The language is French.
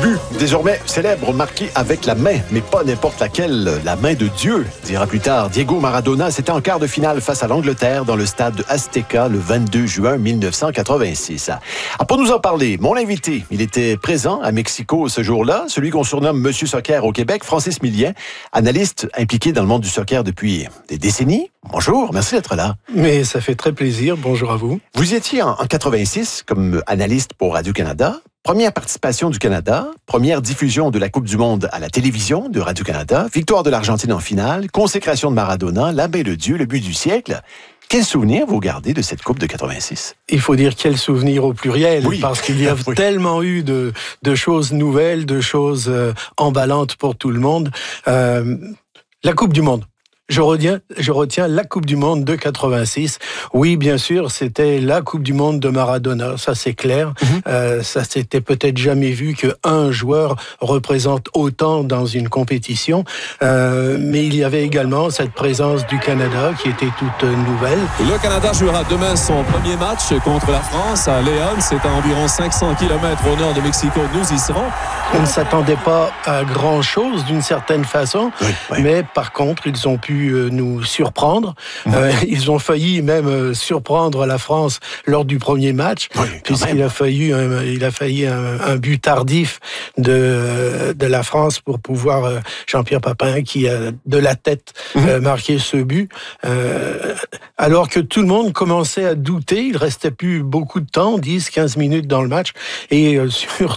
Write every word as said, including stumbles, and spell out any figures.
but, désormais célèbre, marqué avec la main, mais pas n'importe laquelle, la main de Dieu, dira plus tard Diego Maradona. C'était en quart de finale face à l'Angleterre dans le stade Azteca le vingt-deux juin mille neuf cent quatre-vingt-six. Ah, pour nous en parler, mon invité, il était présent à Mexico ce jour-là, celui qu'on surnomme Monsieur Soccer au Québec, Francis Millien, analyste impliqué dans le monde du soccer depuis des décennies. Bonjour, merci d'être là. Mais ça fait très plaisir, bonjour à vous. Vous étiez en, en quatre-vingt-six comme analyste pour Radio-Canada. Première participation du Canada, première diffusion de la Coupe du Monde à la télévision de Radio-Canada, victoire de l'Argentine en finale, consécration de Maradona, la main de Dieu, le but du siècle. Quel souvenir vous gardez de cette Coupe de quatre-vingt-six? Il faut dire quel souvenir au pluriel, oui. Parce qu'il y a oui. tellement eu de, de choses nouvelles, de choses euh, emballantes pour tout le monde. Euh, la Coupe du Monde. Je retiens, je retiens la Coupe du Monde de quatre-vingt-six. Oui, bien sûr, c'était la Coupe du Monde de Maradona, ça c'est clair. Mm-hmm. Euh, ça s'était peut-être jamais vu qu'un joueur représente autant dans une compétition. Euh, mais il y avait également cette présence du Canada qui était toute nouvelle. Le Canada jouera demain son premier match contre la France à León. C'est à environ cinq cents kilomètres au nord de Mexico. Nous y serons. On ne s'attendait pas à grand-chose d'une certaine façon, oui, oui. mais par contre, ils ont pu nous surprendre. Mmh. Euh, ils ont failli même surprendre la France lors du premier match, oui, puisqu'il a failli, un, il a failli un, un but tardif de, de la France pour pouvoir, euh, Jean-Pierre Papin, qui a de la tête mmh. euh, marqué ce but. Euh, alors que tout le monde commençait à douter, il restait plus beaucoup de temps, dix, quinze minutes dans le match, et euh, sur